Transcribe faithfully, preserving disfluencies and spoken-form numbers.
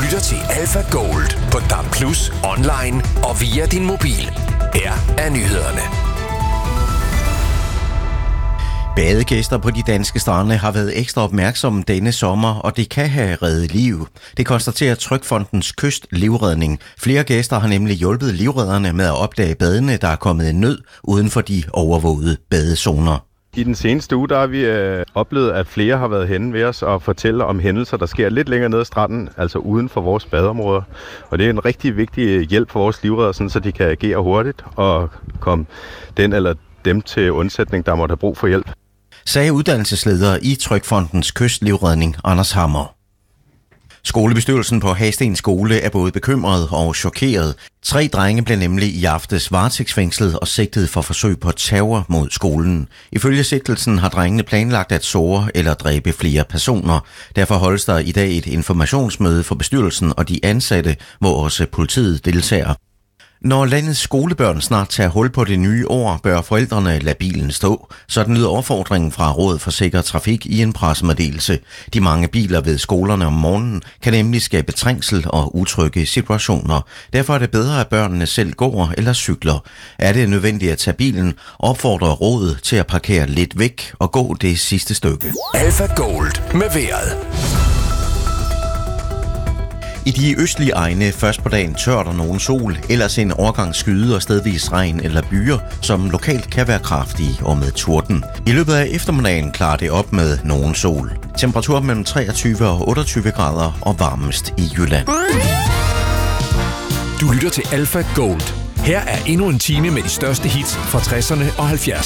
lytter til Alpha Gold på D A B plus, online og via din mobil. Her er nyhederne. Badegæster på de danske strande har været ekstra opmærksomme denne sommer, og det kan have reddet liv. Det konstaterer Trygfondens Kystlivredning. Flere gæster har nemlig hjulpet livredderne med at opdage badende, der er kommet i nød uden for de overvågede badezoner. I den seneste uge der har vi øh, oplevet, at flere har været henne ved os og fortæller om hændelser, der sker lidt længere nede ad stranden, altså uden for vores badeområder. Og det er en rigtig vigtig hjælp for vores livredder, sådan, så de kan agere hurtigt og komme den eller dem til undsætning, der måtte have brug for hjælp, sagde uddannelsesleder i Trygfondens Kystlivredning, Anders Hammer. Skolebestyrelsen på Hasten Skole er både bekymret og chokeret. Tre drenge blev nemlig i aftes varetægtsfængslet og sigtet for forsøg på terror mod skolen. Ifølge sigtelsen har drengene planlagt at såre eller dræbe flere personer. Derfor holdes der i dag et informationsmøde for bestyrelsen og de ansatte, hvor også politiet deltager. Når landets skolebørn snart tager hul på det nye år, bør forældrene lade bilen stå. Sådan lyder opfordringen fra Rådet for Sikker Trafik i en pressemeddelelse. De mange biler ved skolerne om morgenen kan nemlig skabe trængsel og utrygge situationer. Derfor er det bedre, at børnene selv går eller cykler. Er det nødvendigt at tage bilen, opfordrer Rådet til at parkere lidt væk og gå det sidste stykke. Alpha Gold med vejret. I de østlige egne først på dagen tør der nogen sol, ellers en overgang skyde og stedvis regn eller byer, som lokalt kan være kraftige og med torden. I løbet af eftermiddagen klarer det op med nogen sol. Temperatur mellem treogtyve og otteogtyve grader og varmest i Jylland. Du lytter til Alpha Gold. Her er endnu en time med de største hits fra tresserne og halvfjerdserne.